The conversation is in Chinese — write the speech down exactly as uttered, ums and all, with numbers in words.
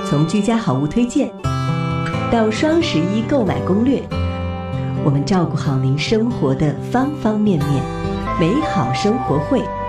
从居家好物推荐到双十一购买攻略，我们照顾好您生活的方方面面。美好生活会